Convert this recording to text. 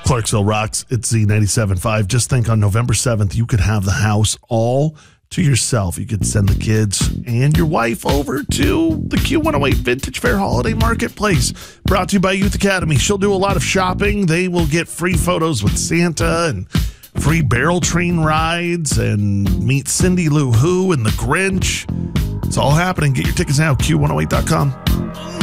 Clarksville rocks. It's Z97.5. Just think on November 7th, you could have the house all to yourself. You could send the kids and your wife over to the Q108 Vintage Fair Holiday Marketplace. Brought to you by Youth Academy. She'll do a lot of shopping. They will get free photos with Santa and free barrel train rides and meet Cindy Lou Who and the Grinch. It's all happening. Get your tickets now, Q108.com.